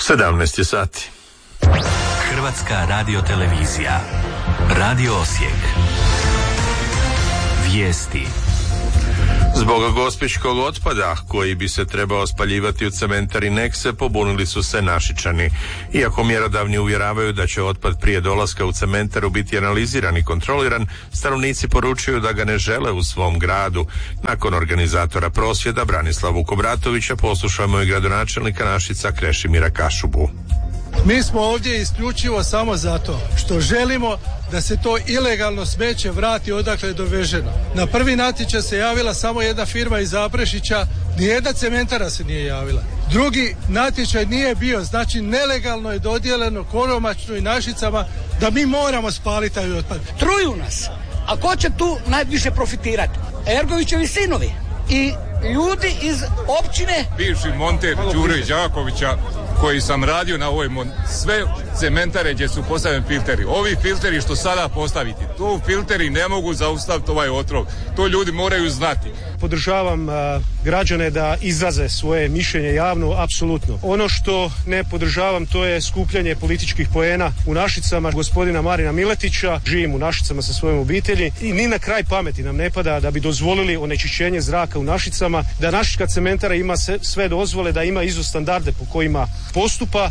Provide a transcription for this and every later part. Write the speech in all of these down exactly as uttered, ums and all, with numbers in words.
sedamnaest je sati. Hrvatska radiotelevizija. Radio Osijek. Vijesti. Zbog gospićkog otpada koji bi se trebao spaljivati u cementari Nekse pobunili su se Našičani. Iako mjerodavni uvjeravaju da će otpad prije dolaska u cementaru biti analiziran i kontroliran, stanovnici poručuju da ga ne žele u svom gradu. Nakon organizatora prosvjeda Branislava Vukobratovića poslušamo i gradonačelnika Našica Krešimira Kašubu. Mi smo ovdje isključivo samo zato što želimo da se to ilegalno smeće vrati odakle je doveženo. Na prvi natječaj se javila samo jedna firma iz Zaprešića, nijedna cementara se nije javila. Drugi natječaj nije bio, znači nelegalno je dodijeljeno Koromačnu i Našicama da mi moramo spaliti taj otpad. Truju nas, a ko će tu najviše profitirati? Ergovićevi sinovi i ljudi iz općine. Bivši monter Đure Đakovića, koji sam radio na ovoj mon... sve cementare gdje su postavljeni filteri. Ovi filteri što sada postaviti, to filteri ne mogu zaustaviti ovaj otrov. To ljudi moraju znati. Podržavam uh, građane da izraze svoje mišljenje javno, apsolutno. Ono što ne podržavam, to je skupljanje političkih poena u Našicama gospodina Marina Miletića. Živim u Našicama sa svojom obitelji i ni na kraj pameti nam ne pada da bi dozvolili onečišćenje zraka u Našicama, da Našička cementara ima sve dozvole, da ima izo standarde po kojima postupa.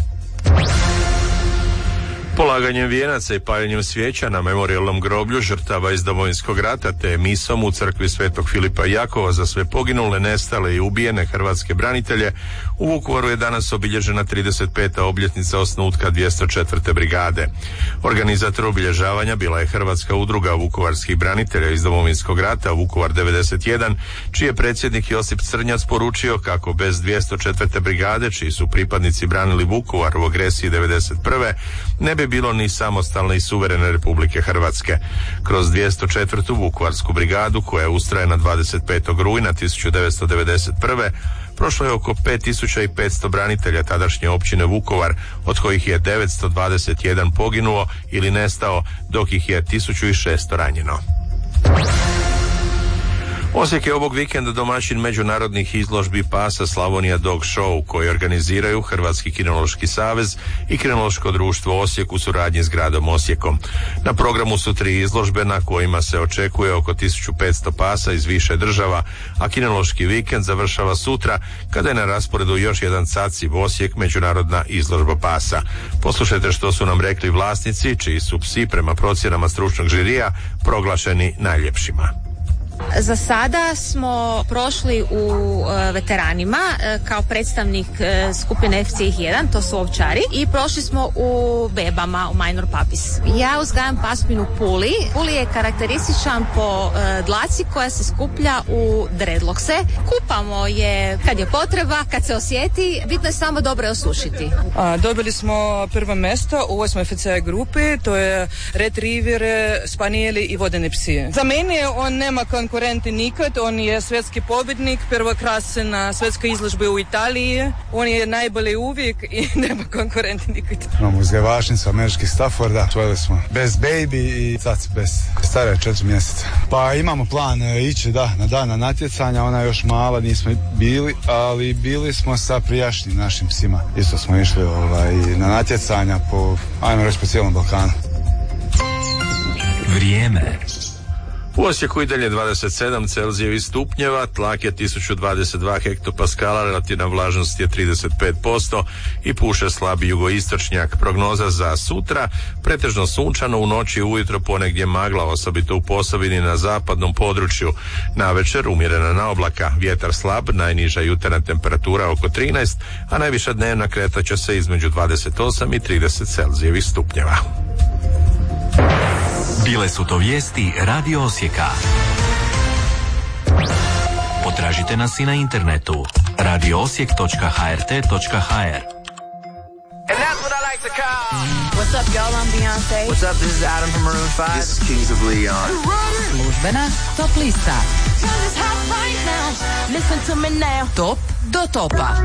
Polaganjem vijenaca i paljenjem svijeća na memorijalnom groblju žrtava iz Domovinskog rata te misom u crkvi Svetog Filipa i Jakova za sve poginule, nestale i ubijene hrvatske branitelje u Vukovaru je danas obilježena trideset peta obljetnica osnutka dvjesto četvrte brigade. Organizator obilježavanja bila je Hrvatska udruga vukovarskih branitelja iz Domovinskog rata Vukovar devedeset jedan, čiji je predsjednik Josip Crnjac poručio kako bez dvjesto četvrte brigade, čiji su pripadnici branili Vukovar u agresiji devedeset prve, ne bi bilo ni samostalne i suverene Republike Hrvatske. Kroz dvjesto četvrtu Vukovarsku brigadu, koja je ustrojena dvadeset petog rujna tisuću devetsto devedeset prve, prošlo je oko pet tisuća petsto branitelja tadašnje općine Vukovar, od kojih je devetsto dvadeset jedan poginuo ili nestao, dok ih je tisuću šesto ranjeno. Osijek je ovog vikenda domaćin međunarodnih izložbi pasa Slavonija Dog Show, koji organiziraju Hrvatski kinološki savez i Kinološko društvo Osijek u suradnji s gradom Osijekom. Na programu su tri izložbe na kojima se očekuje oko tisuću petsto pasa iz više država, a kinološki vikend završava sutra kada je na rasporedu još jedan Caciv Osijek, međunarodna izložba pasa. Poslušajte što su nam rekli vlasnici, čiji su psi prema procjenama stručnog žirija proglašeni najljepšima. Za sada smo prošli u e, veteranima e, kao predstavnik e, skupine F C jedan, to su ovčari, i prošli smo u bebama, u minor puppies. Ja uzgajam pasminu Puli. Puli je karakterističan po e, dlaci koja se skuplja u dreadlockse. Kupamo je kad je potreba, kad se osjeti, bitno je samo dobro je osušiti. A, dobili smo prvo mjesto u osmoj F C grupi, to je retriever, spanijeli i vodeni psi. Za mene on nema konkurencije nikad, on je svjetski pobjednik, prvokrasen na svjetskoj izložbi u Italiji, on je najbolji uvijek i nema konkurenti nikad. Imamo uzgajivačnicu američkih Stafforda, svojili smo bez baby i sad bez stare četiri mjeseca. Pa imamo plan e, ići da, na dan na natjecanja, ona je još mala, nismo bili, ali bili smo sa prijašnjim našim psima. Isto smo išli ovaj, na natjecanja po, ajmo reći, po cijelom Balkanu. Vrijeme. U Osijeku i dalje dvadeset sedam Celzijevih stupnjeva, tlak je tisuću dvadeset dva hektopaskala, relativna vlažnost je trideset pet posto i puše slabi jugoistočnjak. Prognoza za sutra, pretežno sunčano, u noći i ujutro ponegdje magla, osobito u Posavini na zapadnom području. Navečer umjerena na oblaka, vjetar slab, najniža jutarnja temperatura oko trinaest, a najviša dnevna kretaće se između dvadeset osam i trideset Celzijevih stupnjeva. Bile su to vijesti Radio Osijeka. Potražite nas i na internetu radio osijek točka h r t točka h r. What's up, y'all? I'm Beyonce. What's up? This is Adam from Maroon five. This is Kings of Leon. Službena top lista. Listen to me now. Top do topa.